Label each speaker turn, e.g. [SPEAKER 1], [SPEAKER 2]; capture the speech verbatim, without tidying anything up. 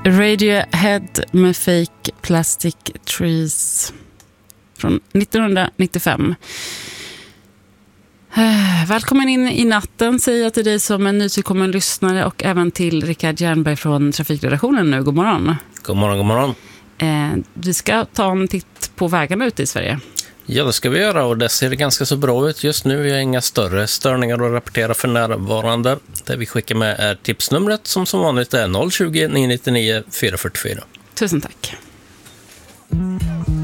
[SPEAKER 1] Radiohead med Fake Plastic Trees från nittonhundranittiofem. Välkommen in i natten, säger jag till dig som en nytillkommen lyssnare och även till Rickard Jernberg från Trafikredaktionen nu. God morgon.
[SPEAKER 2] God morgon, god morgon.
[SPEAKER 1] Eh, vi ska ta en titt på vägarna ute i Sverige.
[SPEAKER 2] Ja, det ska vi göra och det ser ganska så bra ut just nu. Vi har inga större störningar att rapportera för närvarande. Det vi skickar med är tipsnumret som som vanligt är noll tjugo, nio nittionio, fyra fyrtiofyra.
[SPEAKER 1] Tusen tack.